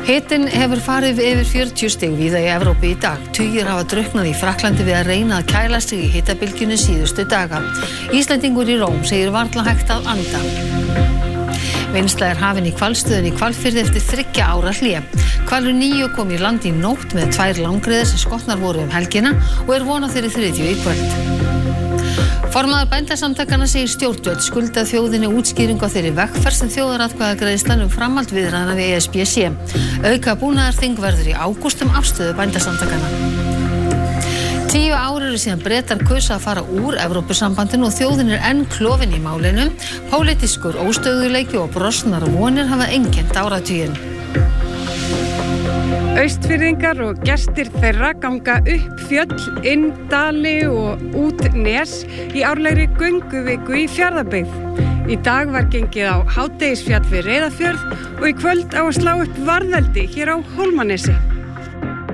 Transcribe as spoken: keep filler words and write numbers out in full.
Hitinn hefur farið yfir fjörutíu stig víða í Evrópu í dag. Tugir hafa drukknað í Frakklandi við að reyna að kæla sig í hitabylgjunni síðustu daga. Íslendingur í Róm segir varla hægt að anda. Vinnsla er hafin í hvalstöðinni í Hvalfirði eftir þriggja ára hlé. Hvalur níu kom í land í nótt með tvær langreyðar sem skotnar voru um helgina og er von á þeirri þriðju í kvöld. Formaður Bændasamtakanna segir stjórnvöld skulda þjóðinni útskýringu á þeirri vegferð sem þjóðaratkvæðagreiðslan um framhald viðræðna við E S B sé. Auka búnaðarþing verður í ágúst um afstöðu Bændasamtakanna. Tíu ár eru síðan Bretar kusu að fara úr Evrópusambandinu og þjóðin er enn klofin í málinu. Pólitískur óstöðugleiki og brostnar vonir hafa einkennt áratuginn. Austfirðingar og gestir þeirra ganga upp fjöll, inn dali og út nes í árlegri gönguviku í Fjarðabyggð. Í dag var gengið á hádegisfjall við Reyðarfjörð og í kvöld á að slá upp varðeldi hér á Hólmanesi.